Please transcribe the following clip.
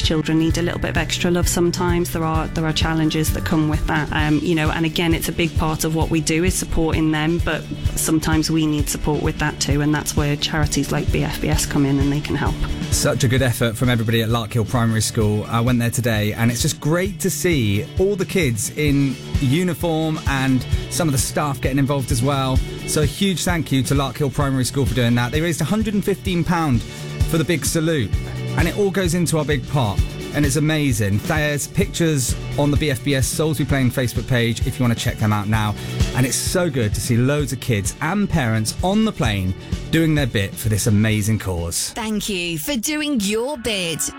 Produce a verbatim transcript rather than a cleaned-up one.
children need a little bit of extra love sometimes. There are there are challenges that come with that, um, you know, and again, it's a big part of what we do is supporting them, but sometimes we need support with that too, and that's where charities like B F B S come in and they can help. Such a good effort from everybody at Larkhill Primary School. I went there today and it's just great to see all the kids in uniform and some of the staff getting involved as well. So a huge thank you to Larkhill Primary School for doing that. They raised one hundred and fifteen pounds for the big salute, and it all goes into our big pot, and it's amazing. There's pictures on the B F B S Soulsby Plain Facebook page if you want to check them out now, and it's so good to see loads of kids and parents on the plane doing their bit for this amazing cause. Thank you for doing your bit.